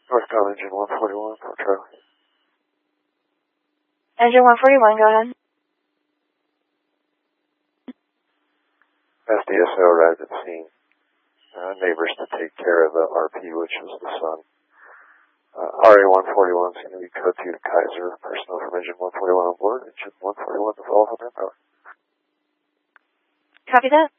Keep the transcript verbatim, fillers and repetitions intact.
Northbound engine one forty-one for Charlie. Engine one forty-one, go ahead. S D S O arrived at the scene. Uh, neighbors to take care of the R P, which was the son. Uh, R A one forty-one is going to be code two to Kaiser. Personnel from engine one forty-one on board. Engine one forty-one to follow from their power. Copy that.